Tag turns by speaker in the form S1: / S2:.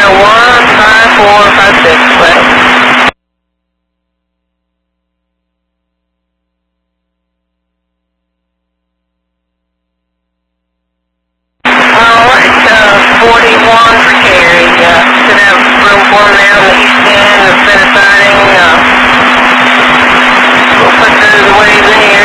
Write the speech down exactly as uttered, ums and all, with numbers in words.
S1: one five four five six, left. Alright, uh, forty-one for Carrie. Uh, should have room for him now on the east end of center siding. Uh, we'll put those waves in